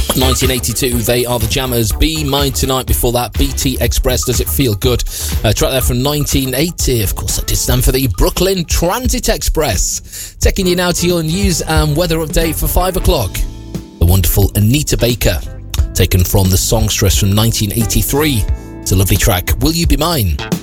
1982, they are the Jammers. Be Mine Tonight. Before that, BT Express, Does It Feel Good? A track there from 1980. Of course, that did stand for the Brooklyn Transit Express. Taking you now to your news and weather update for 5 o'clock. The wonderful Anita Baker, taken from the songstress from 1983. It's a lovely track, Will You Be Mine?